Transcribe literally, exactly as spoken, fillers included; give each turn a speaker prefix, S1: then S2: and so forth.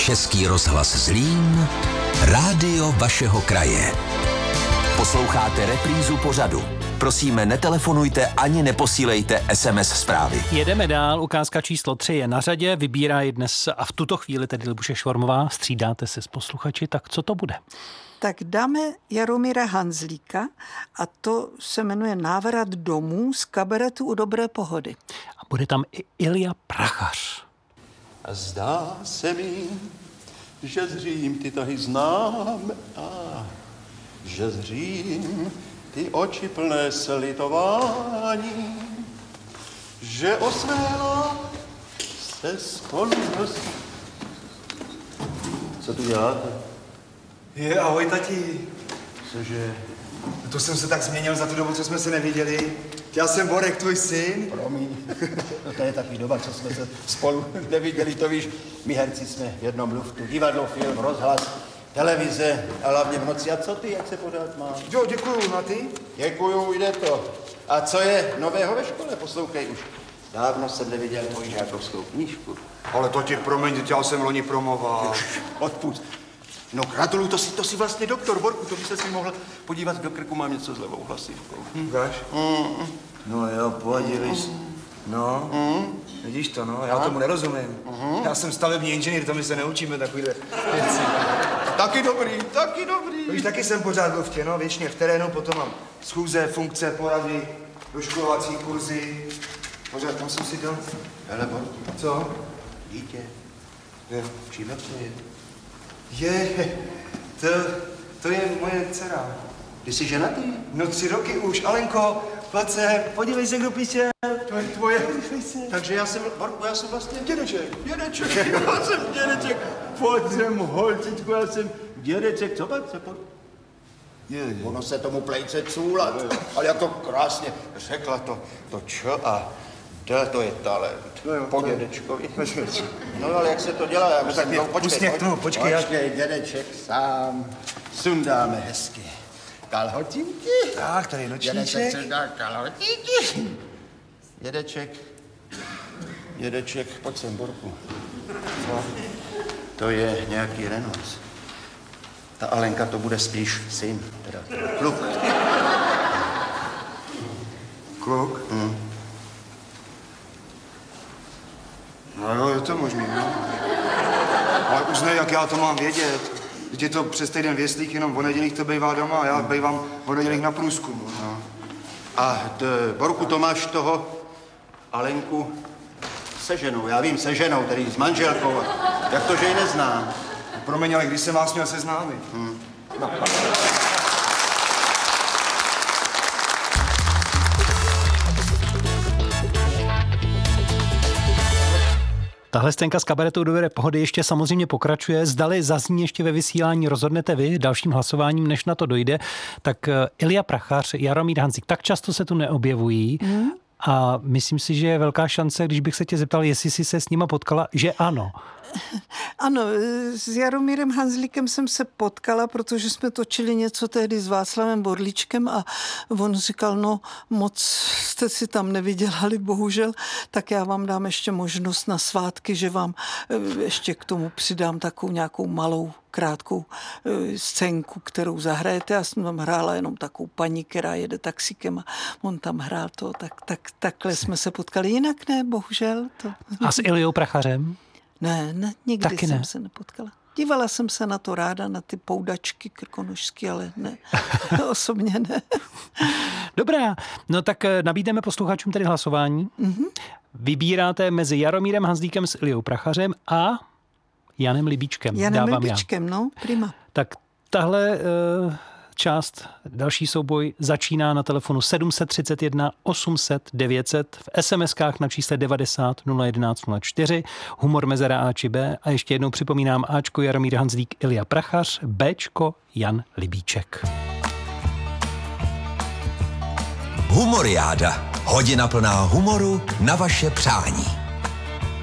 S1: Český rozhlas Zlín, rádio vašeho kraje. Posloucháte reprízu pořadu. Prosíme, netelefonujte ani neposílejte es em es zprávy.
S2: Jedeme dál, ukázka číslo tři je na řadě, vybírá ji dnes a v tuto chvíli tedy Libuše Švormová, střídáte se s posluchači, tak co to bude?
S3: Tak dáme Jaromíra Hanzlíka a to se jmenuje Návrat domů z kabaretu U dobré pohody.
S2: A bude tam i Ilja Prachař.
S4: A zdá se mi, že zřím ty tahy znám a že zřím ty oči plné slitování, že osméla se spolu nosí. Co tu děláte?
S5: Je, ahoj, tati.
S4: Cože?
S5: To jsem se tak změnil za tu dobu, co jsme se neviděli. Já jsem Borek, tvůj syn.
S4: Promiň, no to je takový doba, co jsme se spolu neviděli, to víš. My herci jsme v jednom luftu, divadlo, film, rozhlas, televize a hlavně v noci. A co ty, jak se pořád máš?
S5: Jo, děkuju, a ty?
S4: Děkuju, jde to. A co je nového ve škole? Poslouchej už. Dávno jsem neviděl tvoji žákovskou knížku.
S5: Ale to ti promiň, já jsem loni promoval.
S4: Odpust. No gratuluju, to si, to si vlastně doktor, Borku, to by se si mohl podívat do krku, mám něco s levou hlasivkou.
S5: Hm, Gáš?
S4: Mm.
S5: No jo, podívej se. No,
S4: Mm.
S5: vidíš to, no, já tomu nerozumím.
S4: Mm.
S5: Já jsem stavební inženýr, to my se neučíme takovýhle věci.
S4: Taky dobrý, taky dobrý.
S5: Víš, taky jsem pořád v luftě, no, věčně v terénu, potom mám schůze, funkce, porady, doškolovací kurzy. Pořád, tam jsem si dal.
S4: Hele, Borku.
S5: Co?
S4: Dítě.
S5: Jo.
S4: Čím to je?
S5: Je, to, to je moje dcera.
S4: Ty jsi ženatý?
S5: No tři roky už. Alenko, pojď se, podívej se, kdo píše. To je tvoje.
S4: Takže já jsem, Borku, já jsem vlastně
S5: Dědeček.
S4: dědeček. Já jsem dědeček. Pojď sem, holčičku, já jsem dědeček. Co pak se pod...
S5: Je, je.
S4: Ono se tomu plejce cůlat, ale jak to krásně řekla to, to č a d, to je talent.
S5: No jo,
S4: po
S5: to je-
S4: dědečkovi. No ale jak se to dělá? Já musím,
S5: tak
S4: no,
S5: pust
S4: počkej,
S5: mě k
S4: pojď,
S5: tomu, počkej, já-
S4: počkej, dědeček sám. Sundáme hezky kalhotinky.
S5: Tak, tady je
S4: Dědeček
S5: nočníček.
S4: se dá kalhotinky. Dědeček, dědeček, pojď sem, Borku. Co? To je nějaký renonc. Ta Alenka to bude spíš syn, teda kluk.
S5: Kluk?
S4: Hm.
S5: No jo, je to možný, no. Ale už ne, jak já to mám vědět. Teď je to přes týden věslík, jenom o nedělích to bývá doma a já bývám o nedělích na průzkumu. No.
S4: A t, Borku, to máš toho Alenku se ženou, já vím, se ženou, tedy s manželkou. Jak to, že ji neznám?
S5: Promiň, ale když jsem vás měl seznámit?
S4: Hm. No.
S2: Tahle scénka z kabaretu U dobré pohody ještě samozřejmě pokračuje. Zdali zazní ještě ve vysílání, rozhodnete vy dalším hlasováním, než na to dojde. Tak Ilja Prachař, Jaromír Hanzlík, tak často se tu neobjevují. Mm. A myslím si, že je velká šance, když bych se tě zeptal, jestli jsi se s nima potkala, že ano.
S3: Ano, s Jaromírem Hanzlíkem jsem se potkala, protože jsme točili něco tehdy s Václavem Borlíčkem a on říkal, no moc jste si tam nevydělali, bohužel, tak já vám dám ještě možnost na svátky, že vám ještě k tomu přidám takovou nějakou malou krátkou scénku, kterou zahrajete. Já jsem tam hrála jenom takovou paní, která jede taxíkem a on tam hrál to, tak, tak takhle jsme se potkali. Jinak ne, bohužel. To...
S2: A s Iljou Prachařem?
S3: Ne, ne, nikdy
S2: Taky
S3: jsem
S2: ne.
S3: se nepotkala. Dívala jsem se na to ráda, na ty poudačky krkonožský, ale ne, osobně ne.
S2: Dobrá, no tak nabídneme posluchačům tedy hlasování. Mm-hmm. Vybíráte mezi Jaromírem Hanzlíkem s Iljou Prachařem a Janem Libíčkem.
S3: Janem
S2: Dávám
S3: Libíčkem,
S2: já.
S3: no, prima.
S2: Tak tahle uh, část, další souboj začíná na telefonu sedm set třicet jedna osm set devět set, v es em eskách na čísle devadesát nula jedenáct nula čtyři, humor mezera A či B a ještě jednou připomínám Ačko Jaromír Hanzlík, Ilja Prachař, Bčko Jan Libíček.
S1: Humoriáda. Hodina plná humoru na vaše přání.